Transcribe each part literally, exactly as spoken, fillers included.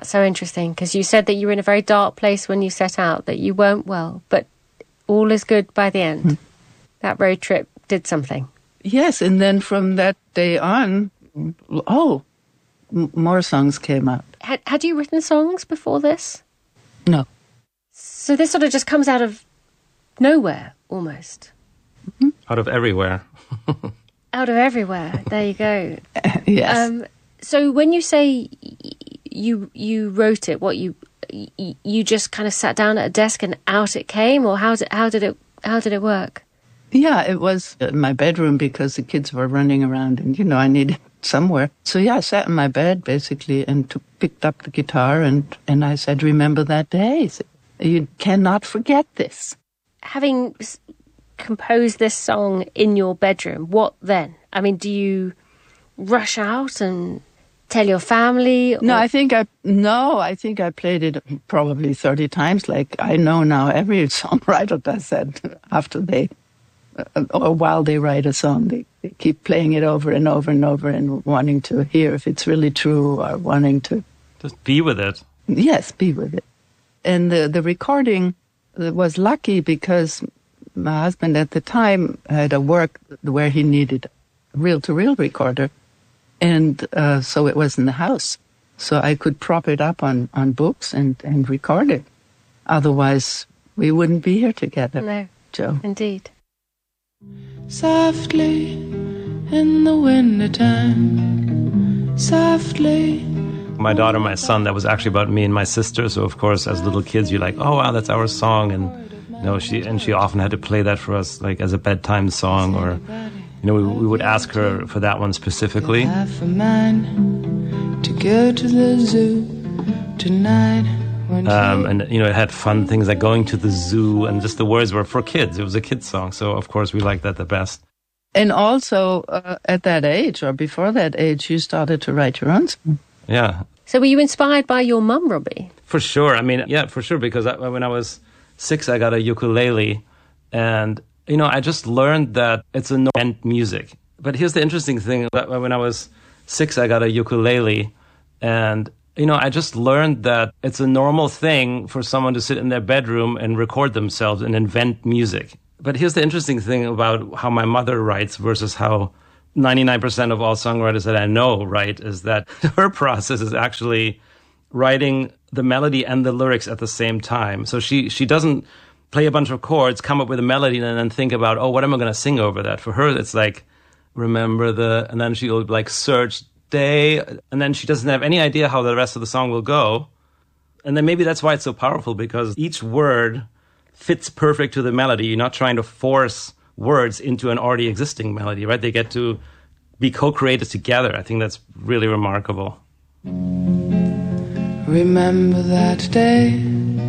that so interesting, because you said that you were in a very dark place when you set out, that you weren't well, but all is good by the end. Mm. That road trip did something. Yes, and then from that day on, oh, m- more songs came out. Had, had you written songs before this? No. So this sort of just comes out of nowhere, almost. Mm-hmm. Out of everywhere. Out of everywhere. There you go. Yes. Um, so when you say you you wrote it, what you you just kind of sat down at a desk and out it came, or how did how did it how did it work? Yeah, it was in my bedroom because the kids were running around, and you know I needed somewhere. So yeah, I sat in my bed basically and took, picked up the guitar and and I said, "Remember that day? You cannot forget this." Having composed this song in your bedroom, what then? I mean, do you rush out and tell your family? Or? No, I think I no, I think I played it probably thirty times. Like I know now, every songwriter does that after they uh, or while they write a song, they, they keep playing it over and over and over and wanting to hear if it's really true or wanting to just be with it. Yes, be with it. And the the recording was lucky because my husband at the time had a work where he needed a reel-to-reel recorder. And uh, so it was in the house. So I could prop it up on, on books and, and record it. Otherwise, we wouldn't be here together. No, Joe. Indeed. Softly in the wintertime, softly. My daughter, my son, that was actually about me and my sister. So, of course, as little kids, you're like, oh, wow, that's our song. And, you know, she, and she often had to play that for us, like as a bedtime song or... You know, we, we would ask her for that one specifically. Half a mind to go to the zoo tonight. Um, and, you know, it had fun things like going to the zoo, and just the words were for kids. It was a kid's song. So, of course, we liked that the best. And also, uh, at that age, or before that age, you started to write your own song. Yeah. So were you inspired by your mum, Robbie? For sure. I mean, yeah, for sure. Because I, when I was six, I got a ukulele, and... You know, I just learned that it's a normal music. But here's the interesting thing. When I was six, I got a ukulele. And, you know, I just learned that it's a normal thing for someone to sit in their bedroom and record themselves and invent music. But here's the interesting thing about how my mother writes versus how ninety-nine percent of all songwriters that I know write, is that her process is actually writing the melody and the lyrics at the same time. So she, she doesn't play a bunch of chords, come up with a melody, and then think about, oh, what am I going to sing over that? For her, it's like, remember the, and then she'll like search day, and then she doesn't have any idea how the rest of the song will go. And then maybe that's why it's so powerful, because each word fits perfect to the melody. You're not trying to force words into an already existing melody, right? They get to be co-created together. I think that's really remarkable. Remember that day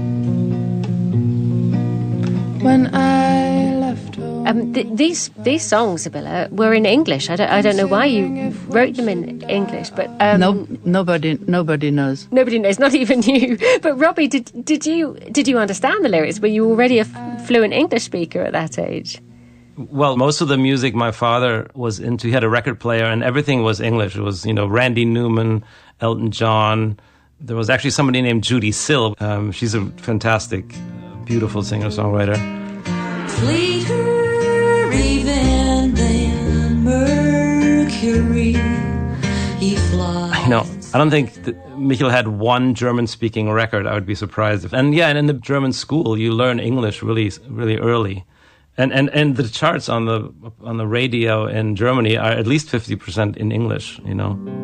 when I left home. Um, th- these these songs, Sibylla, were in English. I don't I don't know why you wrote them in English, but um, no, nobody nobody knows. Nobody knows, not even you. But Robbie, did did you did you understand the lyrics? Were you already a f- fluent English speaker at that age? Well, most of the music my father was into, he had a record player, and everything was English. It was, you know, Randy Newman, Elton John. There was actually somebody named Judy Sill. Um, she's a fantastic, beautiful singer-songwriter. Fleeter even than Mercury, he flies. You know, I don't think that Michael had one German-speaking record. I would be surprised if. And yeah, and in the German school, you learn English really, really early. And, and and the charts on the on the radio in Germany are at least fifty percent in English, you know.